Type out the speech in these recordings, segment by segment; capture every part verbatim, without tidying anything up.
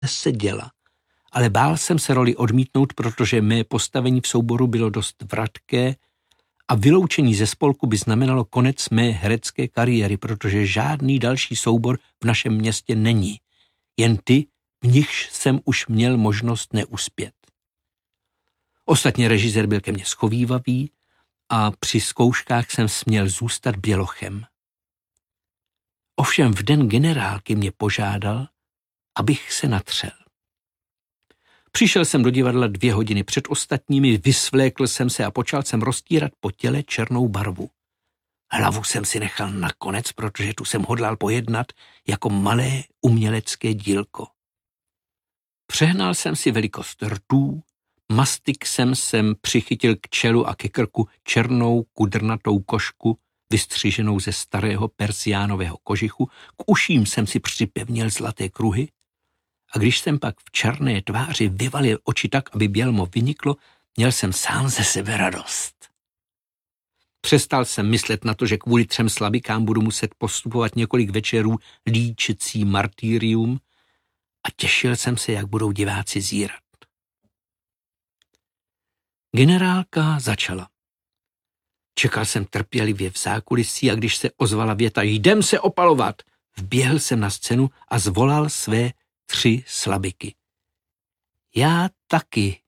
seděla. Ale bál jsem se roli odmítnout, protože mé postavení v souboru bylo dost vratké a vyloučení ze spolku by znamenalo konec mé herecké kariéry, protože žádný další soubor v našem městě není. Jen ty, v nichž jsem už měl možnost neuspět. Ostatně režisér byl ke mně schovívavý a při zkouškách jsem směl zůstat bělochem. Ovšem v den generálky mě požádal, abych se natřel. Přišel jsem do divadla dvě hodiny před ostatními, vysvlékl jsem se a počal jsem roztírat po těle černou barvu. Hlavu jsem si nechal nakonec, protože tu jsem hodlal pojednat jako malé umělecké dílko. Přehnal jsem si velikost rtů, mastik jsem sem přichytil k čelu a ke krku černou kudrnatou košku, vystřiženou ze starého persiánového kožichu, k uším jsem si připevnil zlaté kruhy a když jsem pak v černé tváři vyvalil oči tak, aby bělmo vyniklo, měl jsem sám ze sebe radost. Přestal jsem myslet na to, že kvůli třem slabikám budu muset postupovat několik večerů líčící martýrium a těšil jsem se, jak budou diváci zírat. Generálka začala. Čekal jsem trpělivě v zákulisí a když se ozvala věta "Jdem se opalovat", vběhl jsem na scénu a zvolal své tři slabiky. Já taky.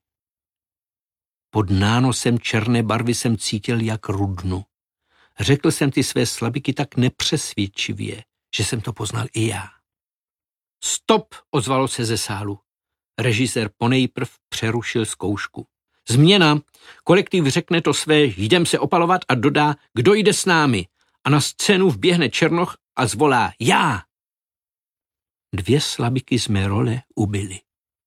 Pod nánosem černé barvy jsem cítil, jak rudnu. Řekl jsem ty své slabiky tak nepřesvědčivě, že jsem to poznal i já. Stop, ozvalo se ze sálu. Režisér ponejprv přerušil zkoušku. Změna. Kolektiv řekne to své "jdem se opalovat" a dodá "kdo jde s námi" a na scénu vběhne Černoch a zvolá "já". Dvě slabiky z mé role ubyly.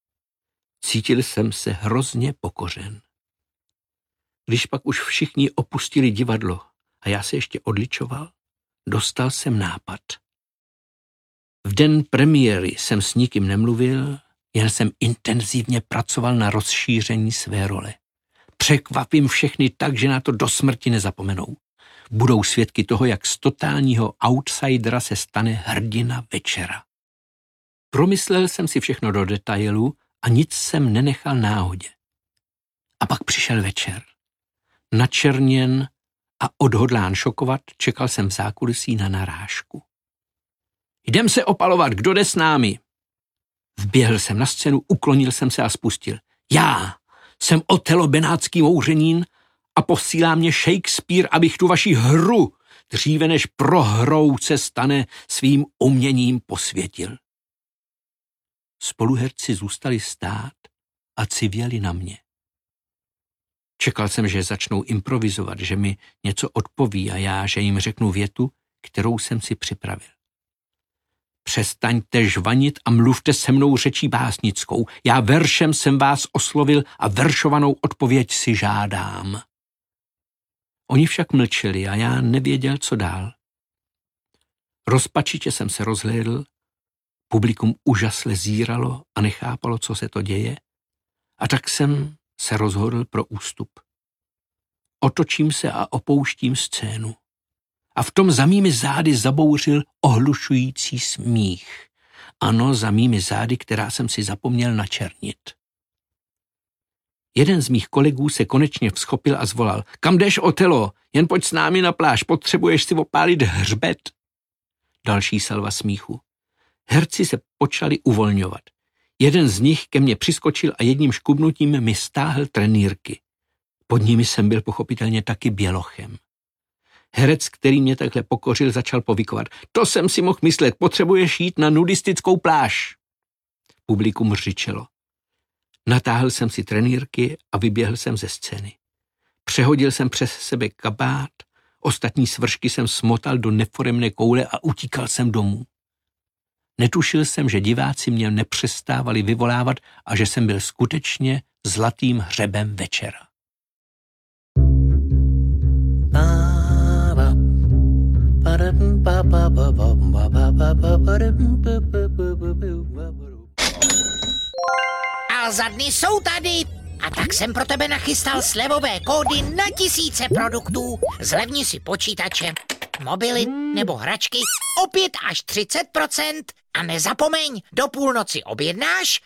Cítil jsem se hrozně pokořen. Když pak už všichni opustili divadlo a já se ještě odličoval, dostal jsem nápad. V den premiéry jsem s nikým nemluvil, jen jsem intenzivně pracoval na rozšíření své role. Překvapím všechny tak, že na to do smrti nezapomenou. Budou svědky toho, jak z totálního outsidera se stane hrdina večera. Promyslel jsem si všechno do detailu a nic jsem nenechal náhodě. A pak přišel večer. Načerněn a odhodlán šokovat, čekal jsem v zákulisí na narážku. Jdem se opalovat, kdo jde s námi? Vběhl jsem na scénu, uklonil jsem se a spustil. Já jsem Otelo benátský mouřenín a posílá mě Shakespeare, abych tu vaši hru, dříve než prohrou se stane, svým uměním posvětil. Spoluherci zůstali stát a civěli na mě. Čekal jsem, že začnou improvizovat, že mi něco odpoví a já, že jim řeknu větu, kterou jsem si připravil. Přestaňte žvanit a mluvte se mnou řečí básnickou. Já veršem jsem vás oslovil a veršovanou odpověď si žádám. Oni však mlčeli a já nevěděl, co dál. Rozpačitě jsem se rozhlédl, publikum úžasle zíralo a nechápalo, co se to děje, a tak jsem se rozhodl pro ústup. Otočím se a opouštím scénu. A v tom za mými zády zabouřil ohlušující smích. Ano, za mými zády, která jsem si zapomněl načernit. Jeden z mých kolegů se konečně vzchopil a zvolal: Kam jdeš, Otelo? Jen pojď s námi na pláž, potřebuješ si opálit hřbet. Další salva smíchu. Herci se počali uvolňovat. Jeden z nich ke mně přiskočil a jedním škubnutím mi stáhl trenýrky. Pod nimi jsem byl pochopitelně taky bělochem. Herec, který mě takhle pokořil, začal povykovat. To jsem si mohl myslet, potřebuješ jít na nudistickou pláž. Publikum řičelo. Natáhl jsem si trenýrky a vyběhl jsem ze scény. Přehodil jsem přes sebe kabát, ostatní svršky jsem smotal do neforemné koule a utíkal jsem domů. Netušil jsem, že diváci mě nepřestávali vyvolávat a že jsem byl skutečně zlatým hřebem večera. A za dny jsou tady. A tak jsem pro tebe nachystal slevové kódy na tisíce produktů. Zlevni si počítače, mobily nebo hračky o pět až třicet procent A nezapomeň, do půlnoci objednáš